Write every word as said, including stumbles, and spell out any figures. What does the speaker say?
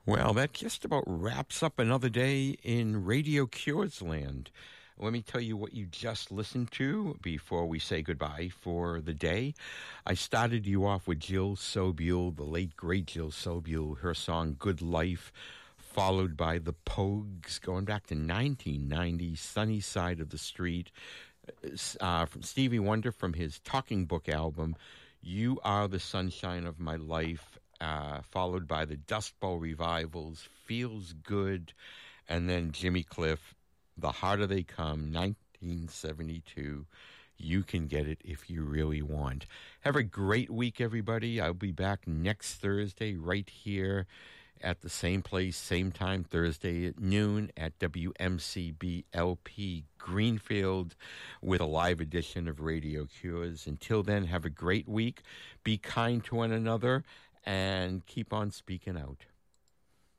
Well, that just about wraps up another day in Radio Cures Land. Let me tell you what you just listened to before we say goodbye for the day. I started you off with Jill Sobule, the late, great Jill Sobule, her song Good Life, followed by the Pogues, going back to nineteen ninety, Sunny Side of the Street, uh, from Stevie Wonder from his Talking Book album, You Are the Sunshine of My Life, uh, followed by the Dust Bowl Revivals, Feels Good, and then Jimmy Cliff, The Harder They Come, nineteen seventy-two. You can get it if you really want. Have a great week, everybody. I'll be back next Thursday right here at the same place, same time, Thursday at noon at W M C B L P Greenfield with a live edition of Radio Cures. Until then, have a great week. Be kind to one another and keep on speaking out.